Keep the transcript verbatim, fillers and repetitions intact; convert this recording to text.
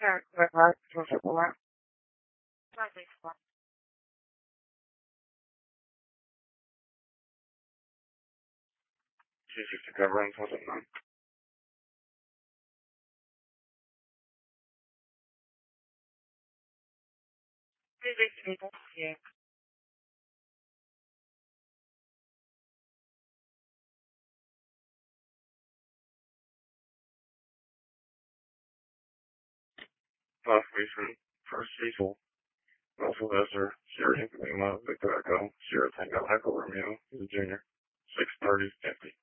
Yeah, but right, so so what? Something fun. She's just a covering for something. Busy people. Yeah. Last reason. First sequel. Also Esther. Sierra Lima. Victor Echo. Sierra Tango Echo Romeo. He's a junior. six thirty fifty.